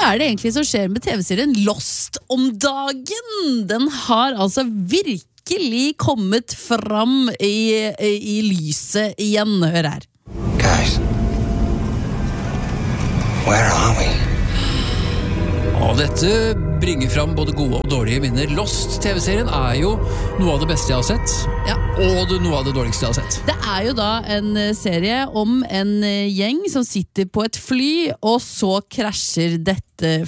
det egentlig som skjer med TV-serien Lost om dagen? Den har altså virkelig kommet fram i lyset igjen. Hør her. Guys, where are we? Og dette bringer fram både gode og dårlige minner. Lost, TV-serien, er jo noe av det beste jeg har sett, Ja. og noe av det dårligste jeg har sett. Det er jo da en serie om en gjeng som sitter på et fly, og så krasjer dette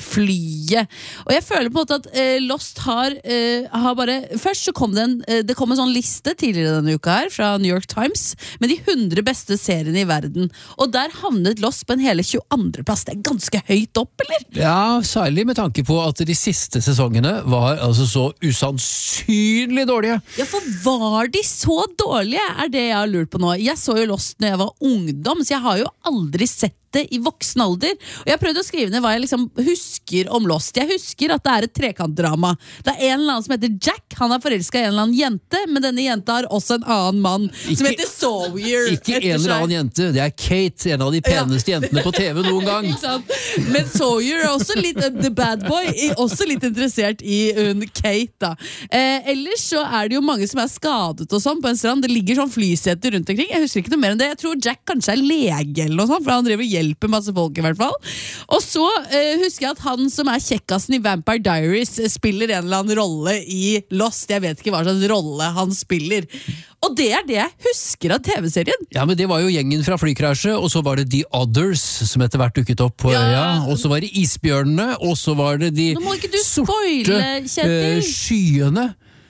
flyet. Og jeg føler på en måte at Lost har bare... Først så kom det kom en sånn liste tidligere denne uka her, fra New York Times, med de 100 beste seriene i verden. Og der havnet Lost på en hele 22. plass. Det er ganske høyt opp, eller? Ja, særlig med tanke på at de siste sesongene var altså så usannsynlig dårlige. Ja, for var de så dårlige, er det jeg har lurt på nå. Jeg så jo Lost når jeg var ungdom, så jeg har jo aldri sett det i voksen alder. Og jeg prøvde å skrive ned hva jeg liksom husker om Lost. Jeg husker at det er et trekantdrama. Det er en eller annen som heter Jack, han er forelsket i en eller annen jente, men denne jenta har også en annen mann som heter Sawyer. Ikke en eller annen jente, det er Kate, en av de peneste jentene på TV noen gang. Ikke sant? Men Sawyer er også litt the bad boy, også litt interessert i Kate da. Ellers så er det jo mange som er skadet og sånn på en strand. Det ligger sånn flyseter rundt omkring. Jeg husker ikke noe mer enn det. Jeg tror Jack kanskje er lege eller noe sånt, for han driver og hjelper masse folk i hvert fall. Og så husker jeg at han som er kjekkassen i Vampire Diaries spiller en eller annen rolle i Lost. Jeg vet ikke hva slags rolle han spiller. Og det er det jeg husker av TV-serien. Ja, men det var jo gjengen fra flykrasjet, og så var det The Others som etter hvert dukket opp på øya, og så var det isbjørnene, og så var det de Nå må ikke du sorte spoile, Kjetil. skyene.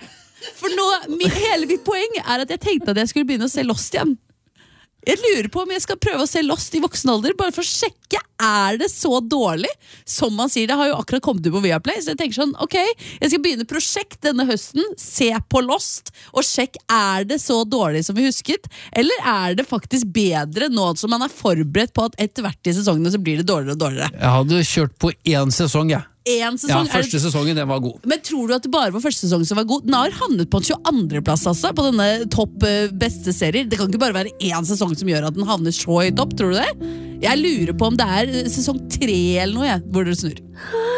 For nå, hele mitt poeng er at jeg tenkte at jeg skulle begynne å se Lost igjen. Jeg lurer på om jeg skal prøve å se Lost i voksen alder, bare for å sjekke, er det så dårlig? Som man sier, det har jo akkurat kommet ut på Viaplay, så jeg tenker sånn, ok, jeg skal begynne prosjekt denne høsten, se på Lost, og sjekk, er det så dårlig som vi husket? Eller er det faktisk bedre nå som man er forberedt på at etter hvert i sesongene så blir det dårligere og dårligere? Jeg hadde kjørt på 1 sesong, jeg. En sesong, Ja, første sesongen, den var god. Men tror du at det bare var første sesong som var god? Den har havnet på en 22. plass altså, på denne topp beste serier. Det kan ikke bare være en sesong som gjør at den havner så høyt opp, tror du det? Jeg lurer på om det er sesong 3 eller noe, hvor det snur.